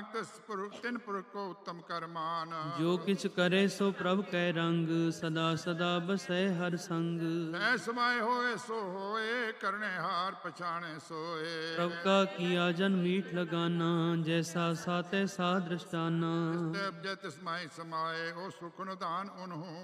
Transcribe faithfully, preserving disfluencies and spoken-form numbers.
ਨਾਨਕ ਤਿਸ ਪੁਰਖ ਤਿਨ ਪੁਰਖ ਕੋ ਉਤਮ ਕਰਮਾਨ। ਜੋ ਕਿਛ ਕਰੇ ਸੋ ਪ੍ਰਭ ਕੈ ਰੰਗ, ਸਦਾ ਸਦਾ ਬਸੈ ਹਰ ਸੰਗ। ਐ ਸਮਾਏ ਹੋਏ ਸੋ ਹੋਏ, ਕਰਨੇ ਹਾਰ ਪਛਾਣੇ ਸੋਏ। ਪ੍ਰਭ ਕਾ ਕੀਆ ਜਨ ਮੀਠ ਲਗਾਨਾ, ਜੈਸਾ ਸਾਤੈ ਸਾ ਦ੍ਰਿਸ਼ਟਾਨਾ। ਤਿਸ ਤੇ ਅਬਜੈ ਤਿਸ ਮਾਈ ਸਮਾਏ, ਉਹ ਸੁਖ ਨਿਧਾਨ ਉਨਹੂ